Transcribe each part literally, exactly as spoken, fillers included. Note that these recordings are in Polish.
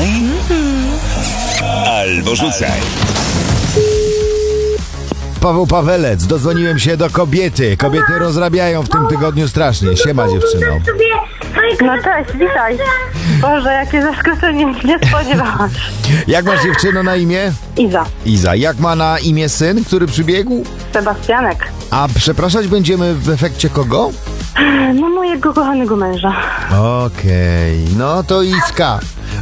Wstawaj, albo rzucaj. Paweł Pawelec, dodzwoniłem się do kobiety. Kobiety rozrabiają w tym tygodniu strasznie. Siema, dziewczyno. No cześć, witaj. Boże, jakie zaskoczenie, nie spodziewałaś. Jak masz, dziewczyno, na imię? Iza, Iza. Jak ma na imię syn, który przybiegł? Sebastianek. A przepraszać będziemy w efekcie kogo? No mojego kochanego męża. Okej, no to Iska,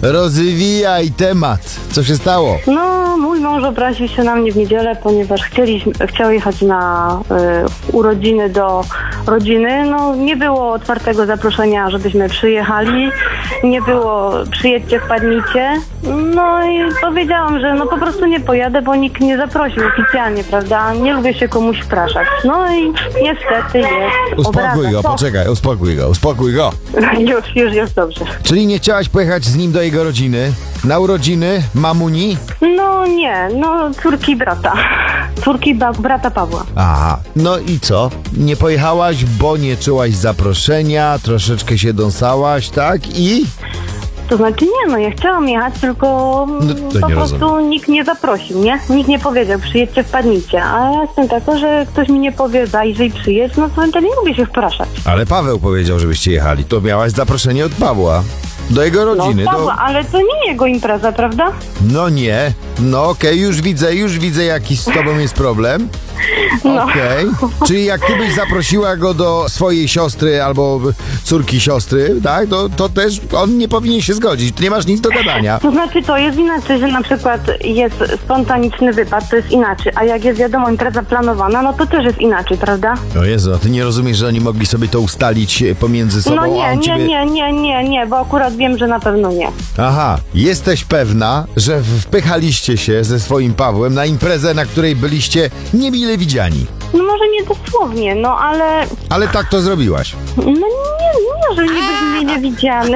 rozwijaj temat. Co się stało? No, mój mąż obraził się na mnie w niedzielę, ponieważ chcieliśmy, chciał jechać na y, urodziny do rodziny. No, nie było otwartego zaproszenia, żebyśmy przyjechali. Nie było przyjedźcie, wpadnijcie. No i powiedziałam, że no po prostu nie pojadę, bo nikt nie zaprosił oficjalnie, prawda? Nie lubię się komuś wpraszać. No i niestety jest Uspokój obraza. go, Co? poczekaj, uspokój go, uspokój go. Już, już jest dobrze. Czyli nie chciałaś pojechać z nim do jego rodziny? Na urodziny mamuni? No nie, no córki brata. Córki ba- brata Pawła. Aha, no i co? Nie pojechałaś, bo nie czułaś zaproszenia, troszeczkę się dąsałaś, tak? I? To znaczy nie, no ja chciałam jechać, tylko No, to po nie prostu rozumiem. nikt nie zaprosił, nie? Nikt nie powiedział, przyjedźcie, wpadnijcie. A ja jestem taka, że ktoś mi nie powie, zajrzyj, przyjedź, no to ja nie lubię się wpraszać. Ale Paweł powiedział, żebyście jechali. To miałaś zaproszenie od Pawła. Do jego No rodziny. Pawła, do... ale to nie jego impreza, prawda? No nie. No okej, już widzę, już widzę, jaki z tobą jest problem. No. Okej. Czyli jak ty byś zaprosiła go do swojej siostry albo córki siostry, tak, to, to też on nie powinien się zgodzić. Ty nie masz nic do gadania. To znaczy to jest inaczej, że na przykład jest spontaniczny wypad, to jest inaczej, a jak jest wiadomo impreza planowana, no to też jest inaczej, prawda? O Jezu, a ty nie rozumiesz, że oni mogli sobie to ustalić pomiędzy sobą, No a nie, on nie, ciebie... nie, nie, nie, nie, bo akurat wiem, że na pewno nie. Aha, jesteś pewna, że wpychaliście się ze swoim Pawłem na imprezę, na której byliście niemile widziani. No może nie dosłownie, no ale... Ale tak to zrobiłaś. No nie, nie, że nie być mile widziany.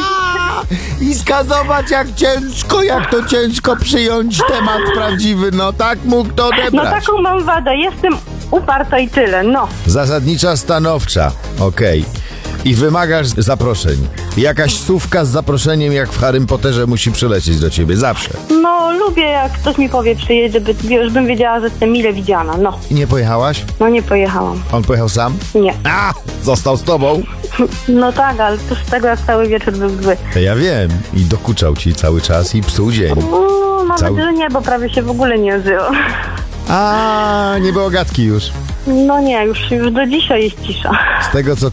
Iska, zobacz jak ciężko, jak to ciężko przyjąć temat prawdziwy, no tak mógł to No odebrać. taką mam wadę, jestem uparta i tyle, no. Zasadnicza, stanowcza, okej. I wymagasz zaproszeń. Jakaś słówka z zaproszeniem, jak w Harrym Potterze, musi przylecieć do ciebie, zawsze. No lubię, jak ktoś mi powie przyjedź, żeby, żebym wiedziała, że jestem mile widziana, no. I nie pojechałaś? No nie pojechałam, On pojechał sam? nie. A, został z tobą? No tak, ale to z tego, jak cały wieczór był zły. Ja wiem. I dokuczał ci cały czas i psuł dzień. No, nawet, Cały- że nie, bo prawie się w ogóle nie odzyło. A, nie było gadki już. No nie, już, już do dzisiaj jest cisza. Z tego, co